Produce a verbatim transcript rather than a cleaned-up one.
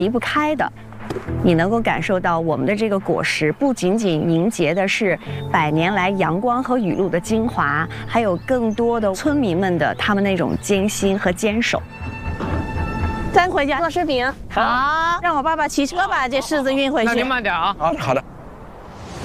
离不开的。你能够感受到我们的这个果实不仅仅凝结的是百年来阳光和雨露的精华，还有更多的村民们的他们那种艰辛和坚守。 咱回家做视频， 好， 让我爸爸骑车把这柿子运回去。 那您慢点啊。 啊，好的。